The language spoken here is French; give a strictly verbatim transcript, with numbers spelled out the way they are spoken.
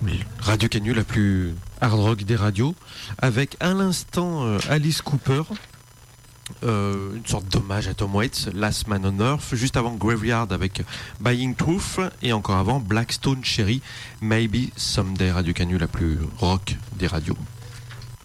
Radio Canu, la plus hard rock des radios, avec à l'instant euh, Alice Cooper, euh, une sorte d'hommage à Tom Waits, Last Man on Earth, juste avant Graveyard avec Buying Truth, et encore avant Blackstone Cherry, Maybe Someday. Radio Canu, la plus rock des radios.